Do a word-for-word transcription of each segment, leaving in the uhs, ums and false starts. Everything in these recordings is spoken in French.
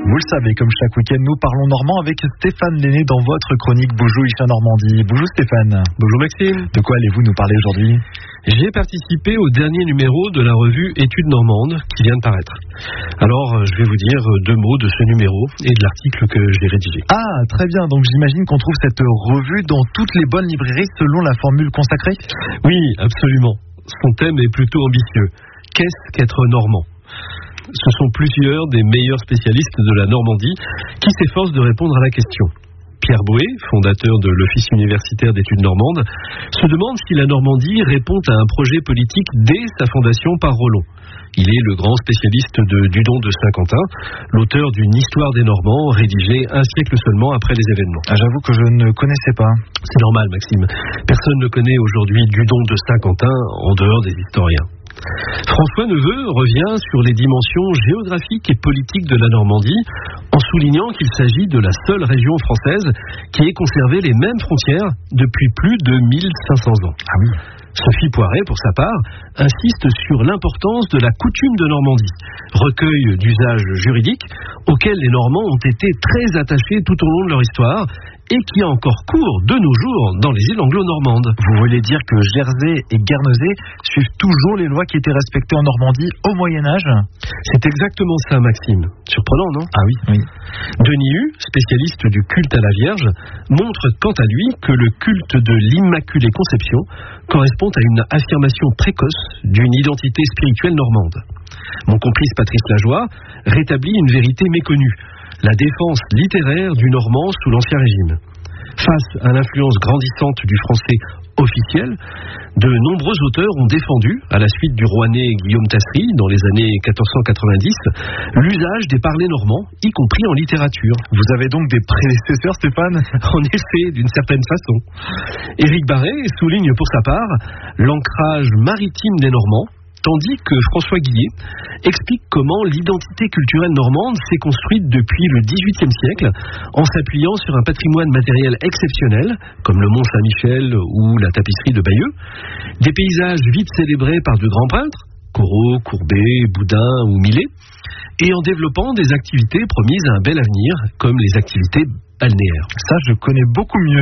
Vous le savez, comme chaque week-end, nous parlons normand avec Stéphane Lenné dans votre chronique Bonjour Isha Normandie. Bonjour Stéphane. Bonjour Maxime. De quoi allez-vous nous parler aujourd'hui ? J'ai participé au dernier numéro de la revue Études normandes qui vient de paraître. Alors, je vais vous dire deux mots de ce numéro et de l'article que j'ai rédigé. Ah, très bien. Donc j'imagine qu'on trouve cette revue dans toutes les bonnes librairies selon la formule consacrée ? Oui, absolument. Son thème est plutôt ambitieux. Qu'est-ce qu'être normand ? Ce sont plusieurs des meilleurs spécialistes de la Normandie qui s'efforcent de répondre à la question. Pierre Boué, fondateur de l'Office universitaire d'études normandes, se demande si la Normandie répond à un projet politique dès sa fondation par Rollon. Il est le grand spécialiste de Dudon de Saint-Quentin, l'auteur d'une histoire des Normands rédigée un siècle seulement après les événements. Ah, j'avoue que je ne connaissais pas. C'est normal, Maxime. Personne ne connaît aujourd'hui Dudon de Saint-Quentin en dehors des historiens. François Neveu revient sur les dimensions géographiques et politiques de la Normandie en soulignant qu'il s'agit de la seule région française qui ait conservé les mêmes frontières depuis plus de mille cinq cents ans. Ah oui. Sophie Poiret, pour sa part, insiste sur l'importance de la coutume de Normandie, recueil d'usages juridiques auquel les Normands ont été très attachés tout au long de leur histoire et qui a encore cours de nos jours dans les îles anglo-normandes. Vous voulez dire que Jersey et Guernesey suivent toujours les lois qui étaient respectées en Normandie au Moyen-Âge ? C'est exactement ça, Maxime. Surprenant, non ? Ah oui, oui. Denis Hue, spécialiste du culte à la Vierge, montre quant à lui que le culte de l'Immaculée Conception correspond à une affirmation précoce d'une identité spirituelle normande. Mon complice Patrice Lajoie rétablit une vérité méconnue, la défense littéraire du normand sous l'Ancien Régime. Face à l'influence grandissante du français officiel, de nombreux auteurs ont défendu, à la suite du Rouennais Guillaume Tasserie, dans les années quatorze cent quatre-vingt-dix, l'usage des parlers normands, y compris en littérature. Vous avez donc des prédécesseurs, Stéphane ? En effet, d'une certaine façon. Éric Barré souligne pour sa part l'ancrage maritime des Normands, tandis que François Guillet explique comment l'identité culturelle normande s'est construite depuis le dix-huitième siècle en s'appuyant sur un patrimoine matériel exceptionnel, comme le Mont Saint-Michel ou la tapisserie de Bayeux, des paysages vite célébrés par de grands peintres, Corot, Courbet, Boudin ou Millet, et en développant des activités promises à un bel avenir, comme les activités balnéaires. Ça, je connais beaucoup mieux.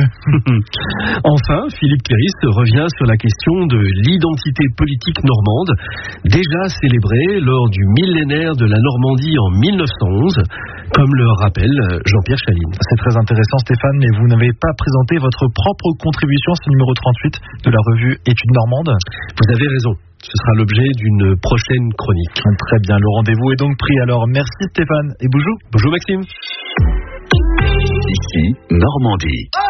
Enfin, Philippe Cléris revient sur la question de l'identité politique normande, déjà célébrée lors du millénaire de la Normandie en mille neuf cent onze, comme le rappelle Jean-Pierre Chaline. C'est très intéressant, Stéphane, mais vous n'avez pas présenté votre propre contribution à ce numéro trente-huit de la revue Études normandes. Vous avez raison. Ce sera l'objet d'une prochaine chronique. Très bien, le rendez-vous est donc pris. Alors, merci Stéphane et bonjour. Bonjour Maxime. Ici, Normandie.